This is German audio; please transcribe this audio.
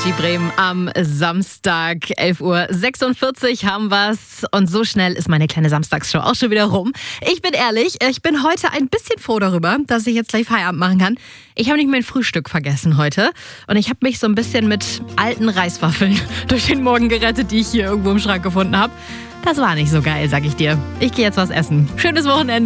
Energy Bremen am Samstag, 11:46 Uhr haben wir's. Und so schnell ist meine kleine Samstagsshow auch schon wieder rum. Ich bin ehrlich, ich bin heute ein bisschen froh darüber, dass ich jetzt gleich Feierabend machen kann. Ich habe nicht mein Frühstück vergessen heute. Und ich habe mich so ein bisschen mit alten Reiswaffeln durch den Morgen gerettet, die ich hier irgendwo im Schrank gefunden habe. Das war nicht so geil, sag ich dir. Ich gehe jetzt was essen. Schönes Wochenende.